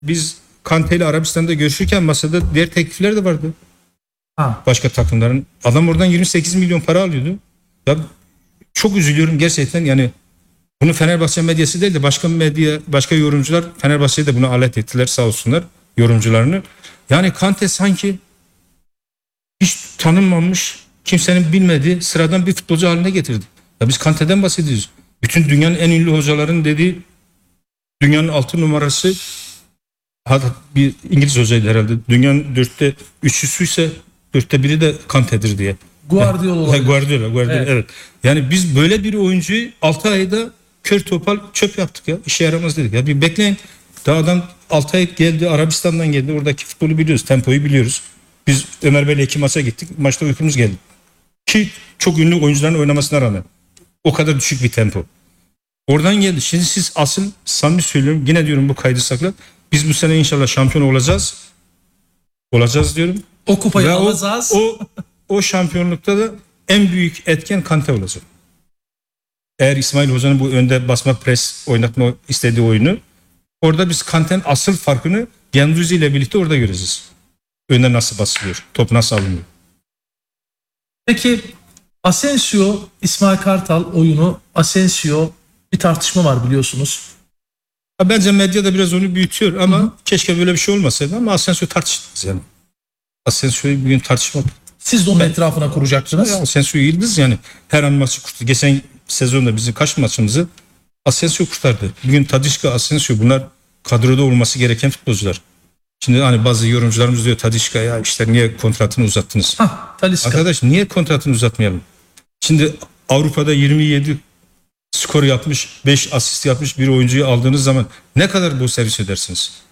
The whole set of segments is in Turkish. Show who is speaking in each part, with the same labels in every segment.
Speaker 1: biz Kante ile Arabistan'da görüşürken masada diğer teklifler de vardı.
Speaker 2: Ha.
Speaker 1: Başka takımların. Adam oradan 28 milyon para alıyordu. Ya çok üzülüyorum gerçekten, yani bunu Fenerbahçe medyası değil de başka medya, başka yorumcular Fenerbahçe'ye de bunu alet ettiler sağ olsunlar, yorumcularını. Yani Kante sanki hiç tanınmamış, kimsenin bilmediği sıradan bir futbolcu haline getirdi. Ya biz Kante'den bahsediyoruz. Bütün dünyanın en ünlü hocaların dediği dünyanın 6 numarası, hatta bir İngiliz hocaydı herhalde. Dünyanın 4'te 3'üsü ise 4'te 1'i de Kante'dir diye.
Speaker 2: Guardiola olabilir.
Speaker 1: Guardiola, evet. Yani biz böyle bir oyuncuyu 6 ayda kör topal çöp yaptık ya. İşe yaramaz dedik. Ya bir bekleyin. Daha adam 6 ay geldi, Arabistan'dan geldi. Oradaki futbolu biliyoruz, tempoyu biliyoruz. Biz Ömer Bey'le 2 maça gittik. Maçta uykumuz geldi. Ki çok ünlü oyuncuların oynamasına rağmen. O kadar düşük bir tempo. Oradan geldi. Şimdi siz asıl, samimi söylüyorum, yine diyorum bu kaydı sakla. Biz bu sene inşallah şampiyon olacağız. Olacağız diyorum.
Speaker 2: O kupayı
Speaker 1: Ve
Speaker 2: alacağız.
Speaker 1: o şampiyonlukta da en büyük etken Kante olacak. Eğer İsmail Hoca'nın bu önde basma, pres oynatma istediği oyunu, orada biz Kante'nin asıl farkını Gendouzi ile birlikte orada göreceğiz. Önde nasıl basılıyor, top nasıl alınıyor.
Speaker 2: Peki Asensio, İsmail Kartal oyunu, Asensio bir tartışma var biliyorsunuz.
Speaker 1: Bence medya da biraz onu büyütüyor ama keşke böyle bir şey olmasaydı, ama Asensio tartışılmaz yani. Asensio'yu bugün tartışmak.
Speaker 2: Siz de onun etrafına kuracaksınız.
Speaker 1: Asensio yıldız yani. Her an maçı kurtardı. Geçen sezonda bizim kaç maçımızı Asensio kurtardı. Bugün Tadişka, Asensio, bunlar kadroda olması gereken futbolcular. Şimdi hani bazı yorumcularımız diyor, Tadişka ya işte niye kontratını uzattınız?
Speaker 2: Talisca.
Speaker 1: Arkadaş, niye kontratını uzatmayalım? Şimdi Avrupa'da 27 skor yapmış, 5 asist yapmış bir oyuncuyu aldığınız zaman ne kadar bu servis edersiniz?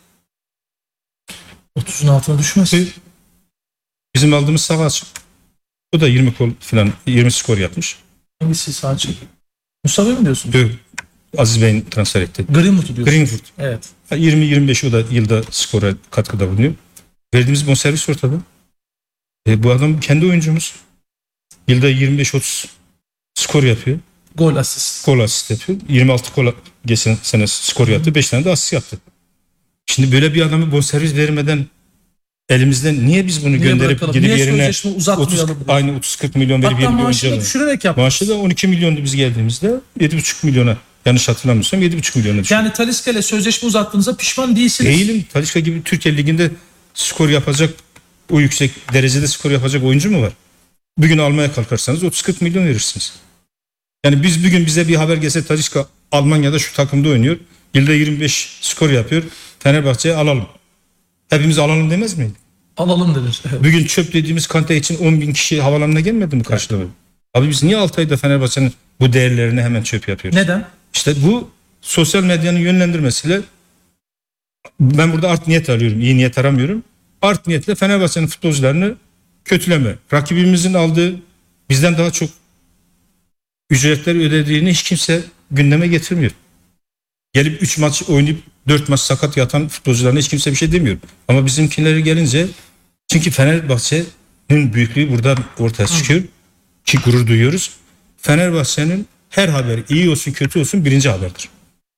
Speaker 2: 30'un altına düşmez.
Speaker 1: Bizim aldığımız sağ açık. O da 20 gol falan, 20 skor yapmış.
Speaker 2: Hangisi sağ açık? Mustafa mı diyorsun?
Speaker 1: Aziz Bey'in transfer etti.
Speaker 2: Greenwood'u diyorsun.
Speaker 1: Greenwood.
Speaker 2: Evet.
Speaker 1: 20-25 o da yılda skora katkıda bulunuyor. Verdiğimiz bonservis ortada. Bu adam kendi oyuncumuz. Yılda 25-30 skor yapıyor.
Speaker 2: Gol asist.
Speaker 1: Gol asist yapıyor. 26 gol geçen sene skor yaptı. 5 tane de asist yaptı. Şimdi böyle bir adamı bonservis vermeden elimizden niye biz bunu gönderip gidip
Speaker 2: niye
Speaker 1: yerine 30-40 milyon verip
Speaker 2: hatta
Speaker 1: bir
Speaker 2: maaşını
Speaker 1: oyuncu
Speaker 2: düşürerek yaptı.
Speaker 1: Maaşı da 12 milyondu biz geldiğimizde. 7,5 milyona, yanlış hatırlamıyorsam 7,5 milyona düştü.
Speaker 2: Yani Talisca ile sözleşme uzattığınızda pişman değilsiniz.
Speaker 1: Değilim. Talisca gibi Türkiye Ligi'nde skor yapacak, o yüksek derecede skor yapacak oyuncu mu var? Bugün almaya kalkarsanız 30-40 milyon verirsiniz. Yani biz bugün bize bir haber gelse, Talisca Almanya'da şu takımda oynuyor, yılda 25 skor yapıyor, Fenerbahçe'ye alalım. Hepimiz alalım demez miydi?
Speaker 2: Alalım denir. Evet.
Speaker 1: Bugün çöp dediğimiz Kante için 10.000 kişi havalarına gelmedi mi karşılamaya? Abi biz niye 6 ayda Fenerbahçe'nin bu değerlerini hemen çöp yapıyoruz?
Speaker 2: Neden?
Speaker 1: İşte bu sosyal medyanın yönlendirmesiyle, ben burada art niyet arıyorum, iyi niyet aramıyorum. Art niyetle Fenerbahçe'nin futbolcularını kötüleme. Rakibimizin aldığı, bizden daha çok ücretler ödediğini hiç kimse gündeme getirmiyor. Gelip 3 maç oynayıp 4 maç sakat yatan futbolcularına hiç kimse bir şey demiyor. Ama bizimkileri gelince, çünkü Fenerbahçe'nin büyüklüğü buradan ortaya çıkıyor ki gurur duyuyoruz. Fenerbahçe'nin her haberi, iyi olsun kötü olsun, birinci haberdir.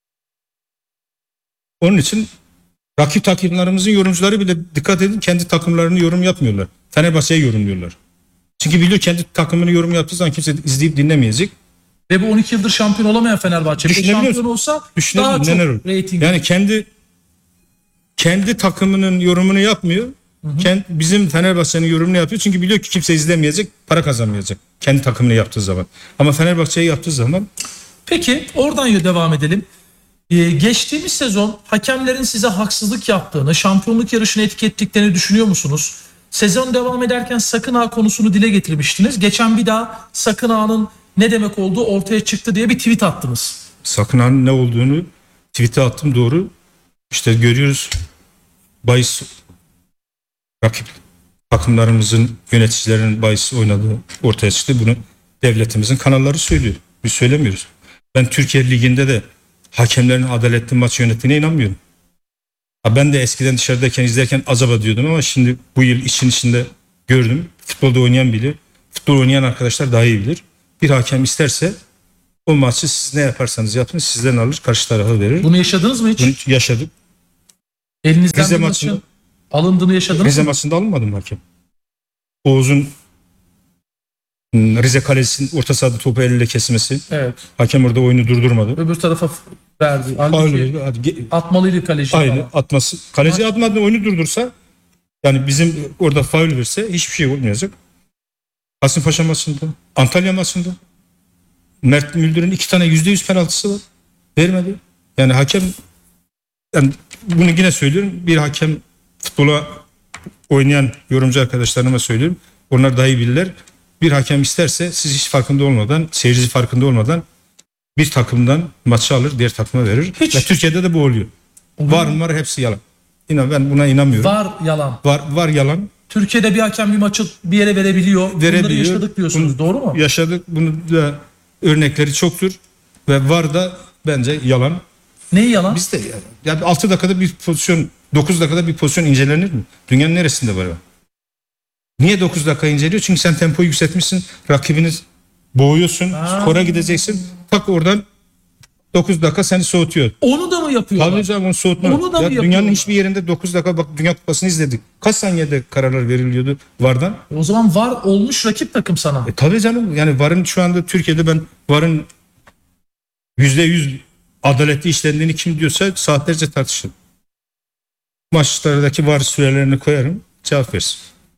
Speaker 1: Onun için rakip takımlarımızın yorumcuları bile, dikkat edin, kendi takımlarını yorum yapmıyorlar. Fenerbahçe'yi yorumluyorlar. Çünkü biliyor kendi takımını yorum yaptığı zaman kimse izleyip dinlemeyecek.
Speaker 2: Ve bu 12 yıldır şampiyon olamayan Fenerbahçe bir şampiyon olsa daha çok reyting.
Speaker 1: Yani kendi takımının yorumunu yapmıyor. Bizim Fenerbahçe'nin yorumunu yapıyor. Çünkü biliyor ki kimse izlemeyecek, para kazanmayacak. Kendi takımını yaptığı zaman. Ama Fenerbahçe'yi yaptığı zaman.
Speaker 2: Peki oradan devam edelim. Geçtiğimiz sezon hakemlerin size haksızlık yaptığını, şampiyonluk yarışını etiketlediklerini düşünüyor musunuz? Sezon devam ederken Sakın Ağa konusunu dile getirmiştiniz. Geçen bir daha Sakın Ağa'nın ne demek olduğu ortaya çıktı diye bir tweet attınız.
Speaker 1: Sakın Ağa'nın ne olduğunu tweet'e attım, doğru. İşte görüyoruz, bahis, rakip takımlarımızın yöneticilerinin bahis oynadığı ortaya çıktı. Bunu devletimizin kanalları söylüyor. Biz söylemiyoruz. Ben Türkiye Ligi'nde de hakemlerin adaletli maç yönettiğine inanmıyorum. Ben de eskiden dışarıdayken izlerken acaba diyordum, ama şimdi bu yıl için içinde gördüm. Futbolda oynayan bilir. Futbol oynayan arkadaşlar daha iyi bilir. Bir hakem isterse o maçı siz ne yaparsanız yapın sizden alır, karşı tarafa verir.
Speaker 2: Bunu yaşadınız mı hiç?
Speaker 1: Bunu yaşadık.
Speaker 2: Elinizden
Speaker 1: Rize
Speaker 2: bir
Speaker 1: maçında-
Speaker 2: maçın alındığını yaşadınız
Speaker 1: Rize
Speaker 2: mı?
Speaker 1: maçında alınmadı mı hakem? Oğuz'un Rize Kalesi'nin orta sahada topu eliyle kesmesi.
Speaker 2: Evet.
Speaker 1: Hakem orada oyunu durdurmadı.
Speaker 2: Öbür tarafa verdi.
Speaker 1: Faul
Speaker 2: Halbuki
Speaker 1: oldu. Hadi
Speaker 2: atmalıydı kaleci.
Speaker 1: aynı
Speaker 2: falan.
Speaker 1: atması. Kaleci atmadan oyunu durdursa, yani bizim orada faul verse hiçbir şey olmayacak. Kasımpaşa maçında, Antalya maçında Mert Müldür'ün 2 tane %100 penaltısı var. Vermedi. Yani hakem, yani bunu yine söylüyorum. Bir hakem, futbola oynayan yorumcu arkadaşlarıma söylüyorum. Onlar daha iyi bilirler. Bir hakem isterse siz hiç farkında olmadan, seyirci farkında olmadan bir takımdan maçı alır, diğer takıma verir.
Speaker 2: Hiç.
Speaker 1: Ve Türkiye'de de bu oluyor. Var mı var, hepsi yalan. İnan, ben buna inanmıyorum.
Speaker 2: Var yalan.
Speaker 1: Var yalan.
Speaker 2: Türkiye'de bir hakem bir maçı bir yere verebiliyor. Bunları
Speaker 1: Verebiliyor.
Speaker 2: yaşadık diyorsunuz. Doğru mu?
Speaker 1: Yaşadık. Bunu da örnekleri çoktur. Ve var da bence yalan.
Speaker 2: Neyi yalan?
Speaker 1: Bizde yani 6 dakikada bir pozisyon, 9 dakikada bir pozisyon incelenir mi? Dünyanın neresinde var o? Niye 9 dakika inceliyor? Çünkü sen tempoyu yükseltmişsin. Rakibini boğuyorsun. Skora gideceksin. Tak oradan 9 dakika seni soğutuyor.
Speaker 2: Onu da mı yapıyorlar?
Speaker 1: Tabii canım, onu soğutma.
Speaker 2: Onu da mı
Speaker 1: Ya dünyanın
Speaker 2: yapıyorlar?
Speaker 1: hiçbir yerinde 9 dakika, bak Dünya Kupası'nı izledik. Kaç saniyede kararlar veriliyordu VAR'dan?
Speaker 2: O zaman var olmuş rakip takım sana.
Speaker 1: Tabii canım, yani VAR'ın şu anda Türkiye'de, ben VAR'ın %100 adaletli işlendiğini kim diyorsa saatlerce tartışırım. Maçlardaki VAR sürelerini koyarım, cevap versin.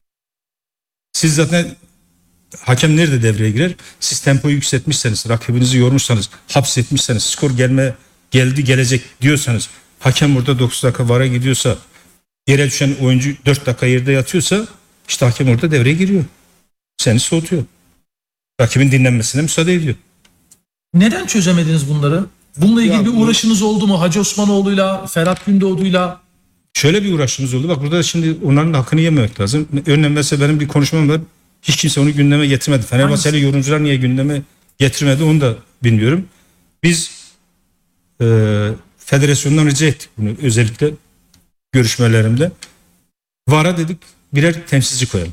Speaker 1: Siz zaten, hakem nerede devreye girer? Siz tempoyu yükseltmişseniz, rakibinizi yormuşsanız, hapsetmişseniz, skor geldi gelecek diyorsanız, hakem burada 9 dakika VAR'a gidiyorsa, yere düşen oyuncu 4 dakika yerde yatıyorsa, işte hakem orada devreye giriyor. Seni soğutuyor. Rakibin dinlenmesine müsaade ediyor.
Speaker 2: Neden çözemediniz bunları? Bununla ilgili
Speaker 1: Ya
Speaker 2: bir uğraşınız oldu mu? Hacı Osmanoğlu'yla, Ferhat Gündoğdu'yla.
Speaker 1: Şöyle bir uğraşımız oldu. Bak burada şimdi onların da hakkını yememek lazım. Örneğin mesela benim bir konuşmam var. Hiç kimse onu gündeme getirmedi. Fenerbahçeli yorumcular niye gündeme getirmedi onu da bilmiyorum. Biz federasyondan rica ettik bunu, özellikle görüşmelerimde. VAR'a dedik birer temsilci koyalım.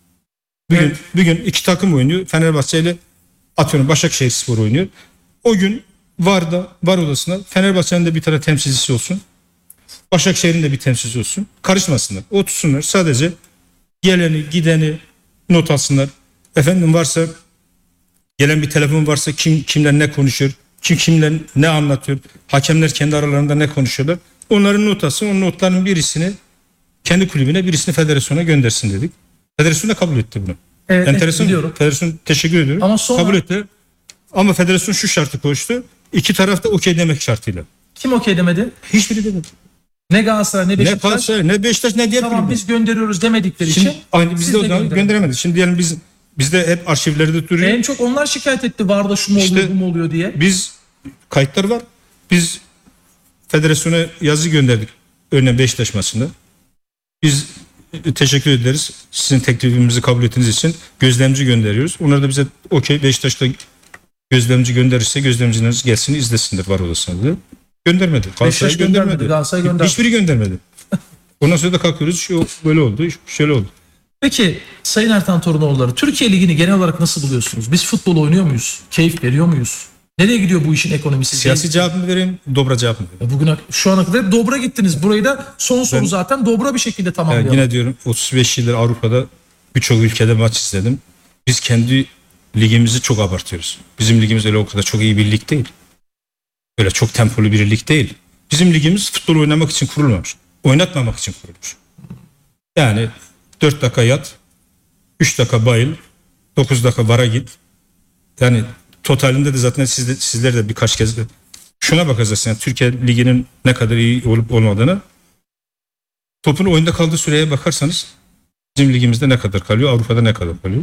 Speaker 1: Bugün iki takım oynuyor. Fenerbahçe ile atıyorum Başakşehirspor oynuyor. O gün VAR'da, VAR odasına Fenerbahçe'nin de bir tane temsilcisi olsun. Başakşehir'in de bir temsilcisi olsun. Karışmasınlar. Otursunlar. Sadece geleni gideni not alsınlar. Efendim varsa, gelen bir telefon varsa kimle ne konuşuyor, kim kimle ne anlatıyor, hakemler kendi aralarında ne konuşuyorlar. Onların not alsın. O notların birisini kendi kulübüne, birisini federasyona göndersin dedik. Federasyon da kabul etti bunu.
Speaker 2: Evet,
Speaker 1: Enteresan.
Speaker 2: biliyorum.
Speaker 1: Federasyon teşekkür ediyorum.
Speaker 2: Ama sonra-
Speaker 1: kabul etti. Ama federasyon şu şartı koştu. İki taraf da okey demek şartıyla.
Speaker 2: Kim okey demedi?
Speaker 1: Hiçbiri demedi.
Speaker 2: Ne Galatasaray ne
Speaker 1: Ne
Speaker 2: Beşiktaş.
Speaker 1: Galatasaray, ne Beşiktaş, ne diğer
Speaker 2: Tamam
Speaker 1: kulüpler.
Speaker 2: biz gönderiyoruz demedikleri
Speaker 1: Şimdi
Speaker 2: için.
Speaker 1: aynı
Speaker 2: siz
Speaker 1: biz de o zaman
Speaker 2: gönderin.
Speaker 1: gönderemedik. Şimdi diyelim bizde hep arşivlerde duruyor.
Speaker 2: En çok onlar şikayet etti. VAR'da şu mu
Speaker 1: İşte-
Speaker 2: oluyor bu mu oluyor diye.
Speaker 1: Biz kayıtlar var. Biz federasyona yazı gönderdik. Örneğin Beşiktaş maçında. Biz teşekkür ederiz. Sizin teklifimizi kabul ettiğiniz için gözlemci gönderiyoruz. Onlar da bize okey, Beşiktaş'ta gözlemci gönderirse gözlemcileriniz gelsin izlesinler VAR odasına dedi. Göndermedi.
Speaker 2: Beşiktaş göndermedi, Galatasaray gönderdi.
Speaker 1: Hiçbiri göndermedi. Ondan sonra da kalkıyoruz. Şu böyle oldu, şöyle oldu.
Speaker 2: Peki Sayın Ertan Torunoğulları, Türkiye Ligi'ni genel olarak nasıl buluyorsunuz? Biz futbol oynuyor muyuz? Keyif veriyor muyuz? Nereye gidiyor bu işin ekonomisi?
Speaker 1: Siyasi cevap mı vereyim, dobra cevap mı vereyim?
Speaker 2: Bugüne şu ana kadar hep dobra gittiniz. Burayı da son soru zaten dobra bir şekilde tamamlayalım.
Speaker 1: Yine diyorum 35 yıldır Avrupa'da birçok ülkede maç izledim. Biz kendi ligimizi çok abartıyoruz. Bizim ligimiz öyle o kadar çok iyi bir lig değil. Öyle çok tempolu bir lig değil. Bizim ligimiz futbol oynamak için kurulmamış. Oynatmamak için kurulmuş. Yani 4 dakika yat, 3 dakika bayıl, 9 dakika VAR'a git. Yani totalinde de zaten sizler de birkaç kez de şuna bakacaksınız. Yani Türkiye Ligi'nin ne kadar iyi olup olmadığını, topun oyunda kaldığı süreye bakarsanız bizim ligimizde ne kadar kalıyor, Avrupa'da ne kadar kalıyor.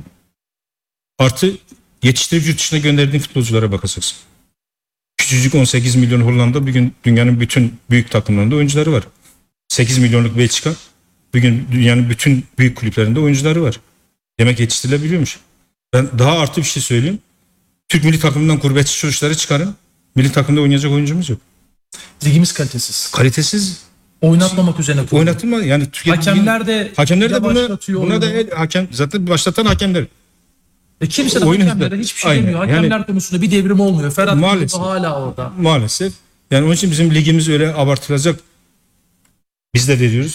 Speaker 1: Artı yetiştirip yurt dışına gönderdiğin futbolculara bakacaksın. Küçücük 18 milyon Hollanda bugün dünyanın bütün büyük takımlarında oyuncuları var. 8 milyonluk Belçika bugün dünyanın bütün büyük kulüplerinde oyuncuları var. Demek yetiştirilebiliyormuş. Ben daha artı bir şey söyleyeyim. Türk milli takımından gurbetçi çocukları çıkarın. Milli takımda oynayacak oyuncumuz yok.
Speaker 2: Ligimiz kalitesiz.
Speaker 1: Kalitesiz,
Speaker 2: Oynatmamak üzerine kurulu.
Speaker 1: oynatılma yani Türkiye
Speaker 2: Hakemler de
Speaker 1: hakemler buna da
Speaker 2: oyunu.
Speaker 1: hakem zaten başlatan hakemler.
Speaker 2: Kimse de
Speaker 1: oyun
Speaker 2: hakemlere hiçbir şey
Speaker 1: aynen.
Speaker 2: demiyor. Hakemler
Speaker 1: Yani-
Speaker 2: konusunda bir devrim olmuyor. Ferhat
Speaker 1: Maalesef.
Speaker 2: Gündoğdu hala orada.
Speaker 1: Maalesef. Yani onun için bizim ligimiz öyle abartılacak Biz de veriyoruz.